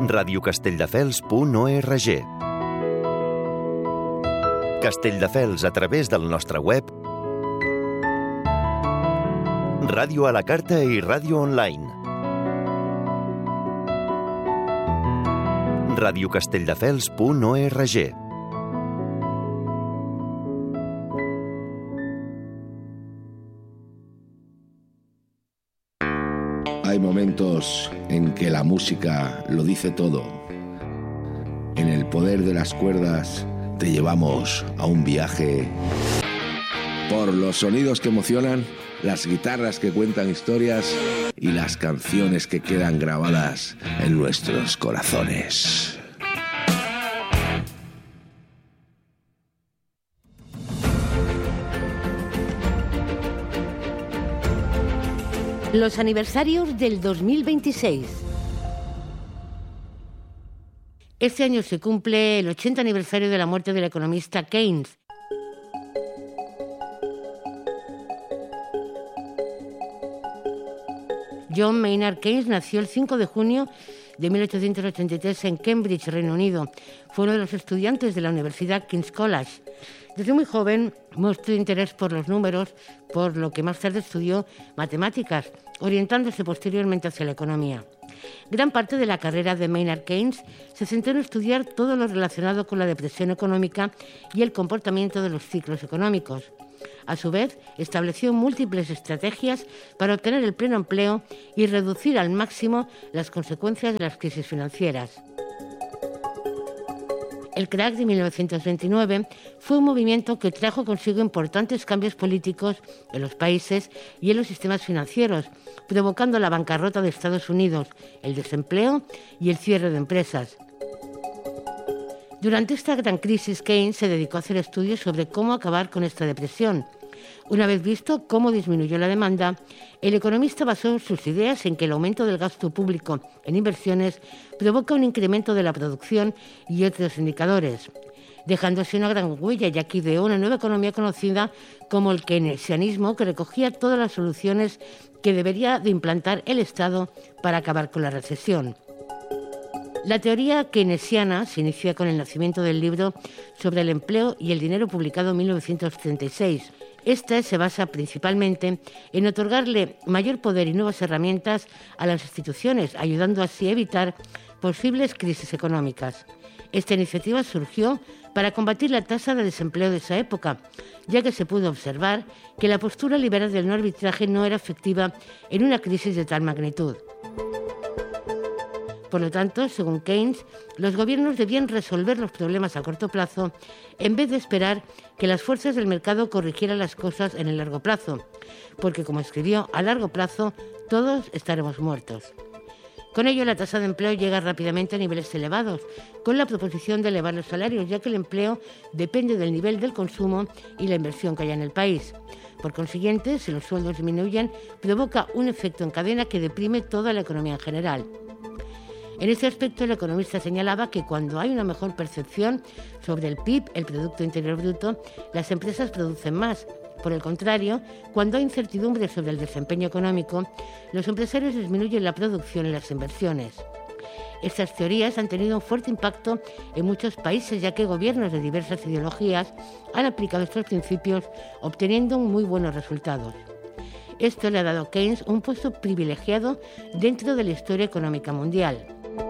radiocastelldefels.org. Castelldefels a través del nostre web, ràdio a la carta i ràdio online. radiocastelldefels.org. Hay momentos en que la música lo dice todo. En el poder de las cuerdas te llevamos a un viaje por los sonidos que emocionan, las guitarras que cuentan historias y las canciones que quedan grabadas en nuestros corazones. Los aniversarios del 2026. Este año se cumple el 80 aniversario de la muerte del economista Keynes. John Maynard Keynes nació el 5 de junio de 1883 en Cambridge, Reino Unido. Fue uno de los estudiantes de la Universidad King's College. Desde muy joven mostró interés por los números, por lo que más tarde estudió matemáticas, orientándose posteriormente hacia la economía. Gran parte de la carrera de Maynard Keynes se centró en estudiar todo lo relacionado con la depresión económica y el comportamiento de los ciclos económicos. A su vez, estableció múltiples estrategias para obtener el pleno empleo y reducir al máximo las consecuencias de las crisis financieras. El crack de 1929 fue un movimiento que trajo consigo importantes cambios políticos en los países y en los sistemas financieros, provocando la bancarrota de Estados Unidos, el desempleo y el cierre de empresas. Durante esta gran crisis, Keynes se dedicó a hacer estudios sobre cómo acabar con esta depresión. Una vez visto cómo disminuyó la demanda, el economista basó sus ideas en que el aumento del gasto público en inversiones provoca un incremento de la producción y otros indicadores, dejándose una gran huella, ya que ideó una nueva economía conocida como el keynesianismo, que recogía todas las soluciones que debería de implantar el Estado para acabar con la recesión. La teoría keynesiana se inicia con el nacimiento del libro sobre el empleo y el dinero, publicado en 1936. Este se basa principalmente en otorgarle mayor poder y nuevas herramientas a las instituciones, ayudando así a evitar posibles crisis económicas. Esta iniciativa surgió para combatir la tasa de desempleo de esa época, ya que se pudo observar que la postura liberal del no arbitraje no era efectiva en una crisis de tal magnitud. Por lo tanto, según Keynes, los gobiernos debían resolver los problemas a corto plazo en vez de esperar que las fuerzas del mercado corrigieran las cosas en el largo plazo, porque, como escribió, a largo plazo todos estaremos muertos. Con ello, la tasa de empleo llega rápidamente a niveles elevados, con la proposición de elevar los salarios, ya que el empleo depende del nivel del consumo y la inversión que haya en el país. Por consiguiente, si los sueldos disminuyen, provoca un efecto en cadena que deprime toda la economía en general. En este aspecto, el economista señalaba que cuando hay una mejor percepción sobre el PIB, el Producto Interior Bruto, las empresas producen más. Por el contrario, cuando hay incertidumbre sobre el desempeño económico, los empresarios disminuyen la producción y las inversiones. Estas teorías han tenido un fuerte impacto en muchos países, ya que gobiernos de diversas ideologías han aplicado estos principios, obteniendo muy buenos resultados. Esto le ha dado a Keynes un puesto privilegiado dentro de la historia económica mundial.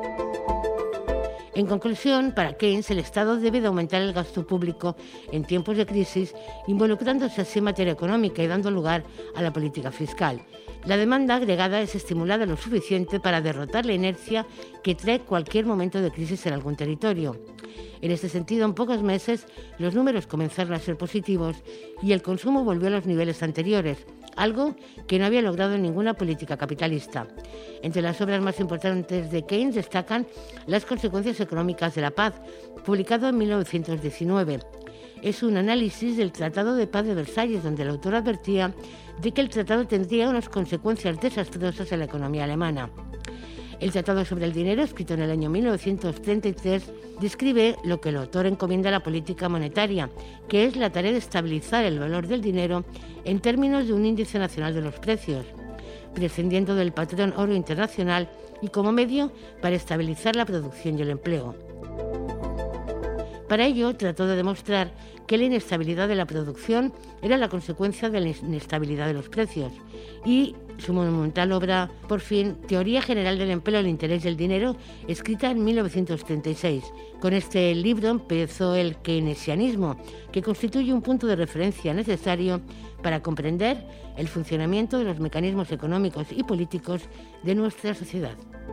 En conclusión, para Keynes, el Estado debe de aumentar el gasto público en tiempos de crisis, involucrándose así en materia económica y dando lugar a la política fiscal. La demanda agregada es estimulada lo suficiente para derrotar la inercia que trae cualquier momento de crisis en algún territorio. En este sentido, en pocos meses, los números comenzaron a ser positivos y el consumo volvió a los niveles anteriores, algo que no había logrado ninguna política capitalista. Entre las obras más importantes de Keynes destacan Las consecuencias económicas de la paz, publicado en 1919. Es un análisis del Tratado de Paz de Versalles, donde el autor advertía de que el tratado tendría unas consecuencias desastrosas en la economía alemana. El Tratado sobre el Dinero, escrito en el año 1933, describe lo que el autor encomienda a la política monetaria, que es la tarea de estabilizar el valor del dinero en términos de un índice nacional de los precios, prescindiendo del patrón oro internacional y como medio para estabilizar la producción y el empleo. Para ello, trató de demostrar que la inestabilidad de la producción era la consecuencia de la inestabilidad de los precios y su monumental obra, por fin, Teoría General del Empleo, el Interés y el Dinero, escrita en 1936. Con este libro empezó el keynesianismo, que constituye un punto de referencia necesario para comprender el funcionamiento de los mecanismos económicos y políticos de nuestra sociedad.